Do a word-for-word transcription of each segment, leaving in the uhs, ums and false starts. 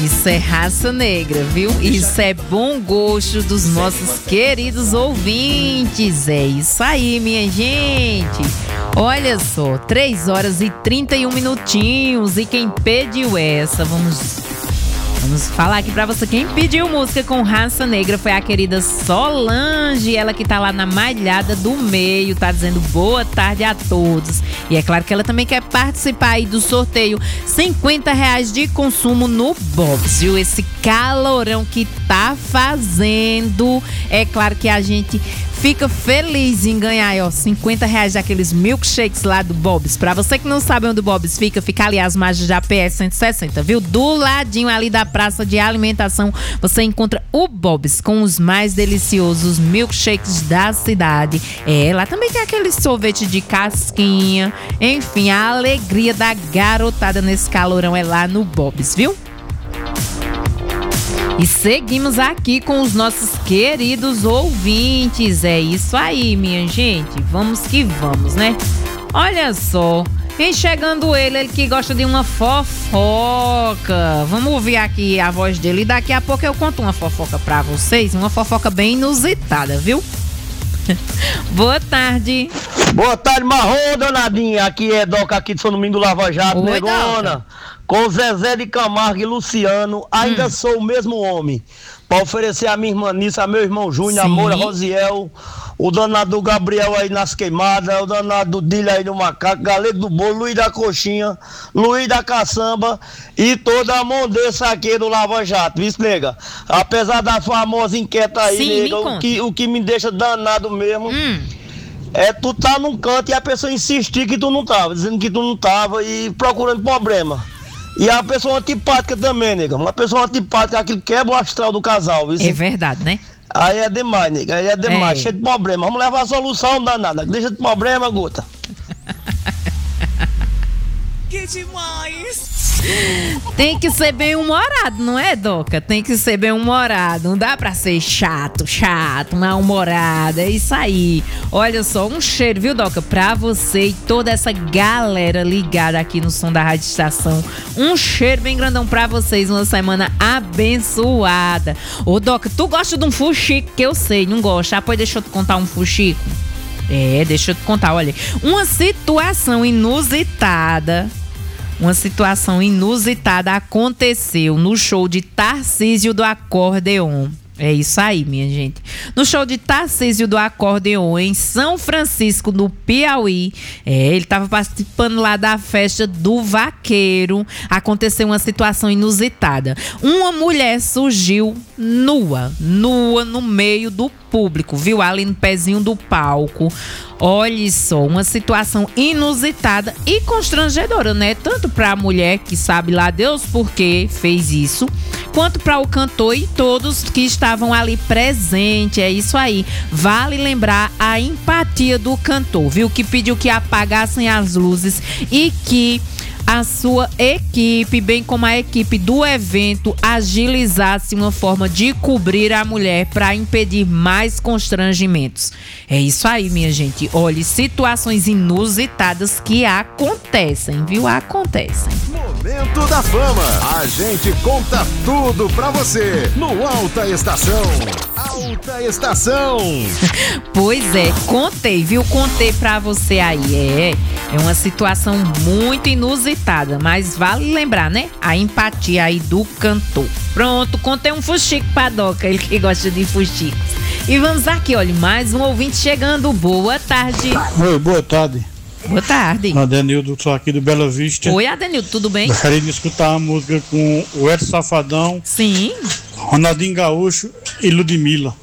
Isso é raça negra, viu? Isso é bom gosto dos nossos queridos ouvintes. É isso aí, minha gente. Olha só, três horas e trinta e um minutinhos. E quem pediu essa, vamos... Vamos falar aqui pra você. Quem pediu música com raça negra foi a querida Solange. Ela que tá lá na Malhada do Meio. Tá dizendo boa tarde a todos. E é claro que ela também quer participar aí do sorteio. cinquenta reais de consumo no Bob's, viu? Esse calorão que tá fazendo. É claro que a gente fica feliz em ganhar aí, ó, cinquenta reais daqueles milkshakes lá do Bob's. Pra você que não sabe onde o Bob's fica, fica ali às margens da P S cento e sessenta, viu? Do ladinho ali da praça de alimentação, você encontra o Bob's com os mais deliciosos milkshakes da cidade. É, lá também tem aquele sorvete de casquinha. Enfim, a alegria da garotada nesse calorão é lá no Bob's, viu? E seguimos aqui com os nossos queridos ouvintes. É isso aí, minha gente. Vamos que vamos, né? Olha só, vem chegando ele, ele que gosta de uma fofoca. Vamos ouvir aqui a voz dele e daqui a pouco eu conto uma fofoca pra vocês. Uma fofoca bem inusitada, viu? Boa tarde. Boa tarde, Marrom, danadinha. Aqui é Doca, aqui de São Domingo do Lava Jato, Oi, negona. Doca. Com Zezé de Camargo e Luciano, ainda hum. sou o mesmo homem. Pra oferecer a minha irmã Nissa, a meu irmão Júnior, a Moura Rosiel, o danado do Gabriel aí nas queimadas, o danado do Dilha aí no macaco, Galego do Bolo, Luiz da Coxinha, Luiz da Caçamba e toda a mão desse aqui do Lava Jato, viu, nega? Apesar da famosa enquete aí, Sim, nega, o que, o que me deixa danado mesmo. Hum. É tu tá num canto e a pessoa insistir que tu não tava, dizendo que tu não tava e procurando problema. E a pessoa antipática também, nega. Uma pessoa antipática, aquilo quebra o astral do casal. Viu? É verdade, né? Aí é demais, nega. Aí é demais, é. cheio de problema. Vamos levar a solução, não dá nada. Deixa de problema, Guta. Que demais! Tem que ser bem humorado, não é, Doca? Tem que ser bem humorado. Não dá pra ser chato, chato, mal-humorado. É isso aí. Olha só, um cheiro, viu, Doca? Pra você e toda essa galera ligada aqui no som da Rádio Estação. Um cheiro bem grandão pra vocês. Uma semana abençoada. Ô, Doca, tu gosta de um fuxico que eu sei, não gosta? Ah, pois deixa eu te contar um fuxico. É, deixa eu te contar, olha. Uma situação inusitada. Uma situação inusitada aconteceu no show de Tarcísio do Acordeon. É isso aí, minha gente. No show de Tarcísio do Acordeon, em São Francisco, no Piauí, é, ele estava participando lá da festa do Vaqueiro. Aconteceu uma situação inusitada. Uma mulher surgiu nua, nua no meio do público, viu? Ali no pezinho do palco. Olha só, uma situação inusitada e constrangedora, né? Tanto para a mulher que sabe lá Deus por que fez isso, quanto para o cantor e todos que estavam ali presentes. É isso aí. Vale lembrar a empatia do cantor, viu? Que pediu que apagassem as luzes e que a sua equipe, bem como a equipe do evento, agilizasse uma forma de cobrir a mulher para impedir mais constrangimentos. É isso aí, minha gente. Olha, situações inusitadas que acontecem, viu? Acontecem. Momento da Fama. A gente conta tudo pra você no Alta Estação. Alta Estação. Pois é, contei, viu? Contei pra você aí. É, é uma situação muito inusitada, mas vale lembrar, né? A empatia aí do cantor. Pronto, contei um fuxico pra Doca, ele que gosta de fuxicos. E vamos aqui, olha, mais um ouvinte chegando. Boa tarde. Oi, boa tarde. Boa tarde. Adenildo, sou aqui do Bela Vista. Oi, Adenildo, tudo bem? Gostaria de escutar uma música com o Edson Safadão. Sim. Ronaldinho Gaúcho e Ludmilla.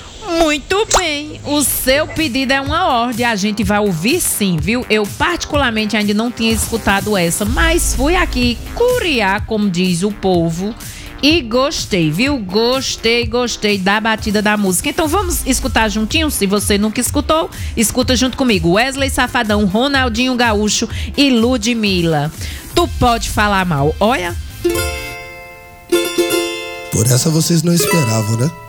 Muito bem, o seu pedido é uma ordem, a gente vai ouvir sim, viu? Eu particularmente ainda não tinha escutado essa, mas fui aqui curiar, como diz o povo, e gostei, viu? Gostei, gostei da batida da música. Então vamos escutar juntinho? Se você nunca escutou, escuta junto comigo. Wesley Safadão, Ronaldinho Gaúcho e Ludmilla. Tu pode falar mal, olha. Por essa vocês não esperavam, né?